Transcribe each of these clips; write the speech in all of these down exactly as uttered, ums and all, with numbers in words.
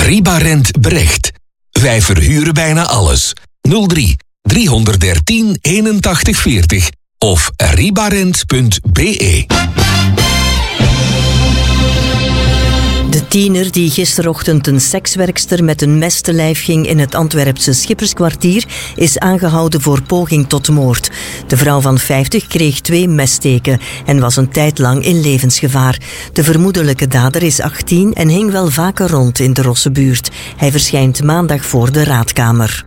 Ribarent Brecht. Wij verhuren bijna alles. nul drie driehonderddertien eenentachtig veertig of ribarent punt b e. De tiener die gisterochtend een sekswerkster met een mes te lijf ging in het Antwerpse Schipperskwartier is aangehouden voor poging tot moord. De vrouw van vijftig kreeg twee messteken en was een tijd lang in levensgevaar. De vermoedelijke dader is achttien en hing wel vaker rond in de Rossebuurt. Hij verschijnt maandag voor de raadkamer.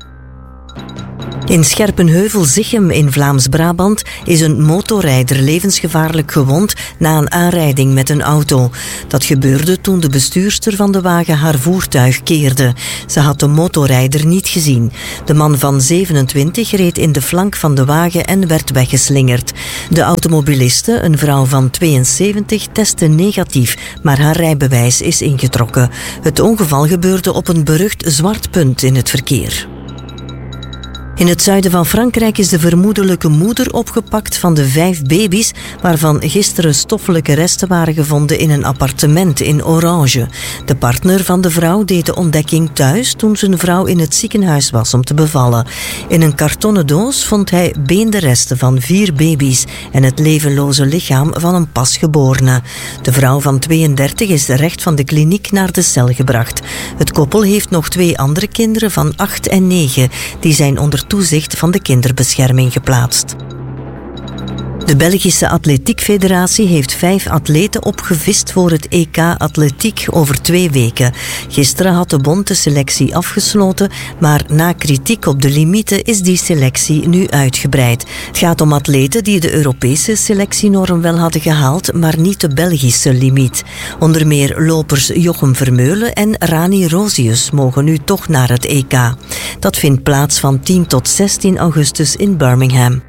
In Scherpenheuvel-Zichem in Vlaams-Brabant is een motorrijder levensgevaarlijk gewond na een aanrijding met een auto. Dat gebeurde toen de bestuurster van de wagen haar voertuig keerde. Ze had de motorrijder niet gezien. De man van zevenentwintig reed in de flank van de wagen en werd weggeslingerd. De automobiliste, een vrouw van tweeënzeventig, testte negatief, maar haar rijbewijs is ingetrokken. Het ongeval gebeurde op een berucht zwart punt in het verkeer. In het zuiden van Frankrijk is de vermoedelijke moeder opgepakt van de vijf baby's waarvan gisteren stoffelijke resten waren gevonden in een appartement in Orange. De partner van de vrouw deed de ontdekking thuis toen zijn vrouw in het ziekenhuis was om te bevallen. In een kartonnen doos vond hij beenderesten van vier baby's en het levenloze lichaam van een pasgeborene. De vrouw van tweeëndertig is recht van de kliniek naar de cel gebracht. Het koppel heeft nog twee andere kinderen van acht en negen. Die zijn onder toezicht van de kinderbescherming geplaatst. De Belgische Atletiek Federatie heeft vijf atleten opgevist voor het E K Atletiek over twee weken. Gisteren had de bond de selectie afgesloten, maar na kritiek op de limieten is die selectie nu uitgebreid. Het gaat om atleten die de Europese selectienorm wel hadden gehaald, maar niet de Belgische limiet. Onder meer lopers Jochem Vermeulen en Rani Rosius mogen nu toch naar het E K. Dat vindt plaats van tien tot zestien augustus in Birmingham.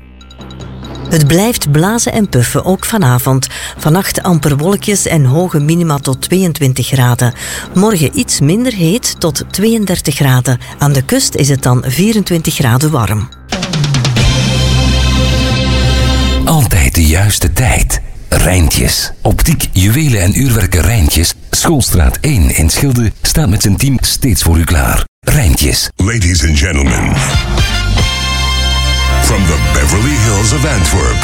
Het blijft blazen en puffen, ook vanavond. Vannacht amper wolkjes en hoge minima tot tweeëntwintig graden. Morgen iets minder heet tot tweeëndertig graden. Aan de kust is het dan vierentwintig graden warm. Altijd de juiste tijd. Rijntjes. Optiek, juwelen en uurwerken Rijntjes. Schoolstraat één in Schilde staat met zijn team steeds voor u klaar. Rijntjes. Ladies and gentlemen, from the Beverly Hills of Antwerp,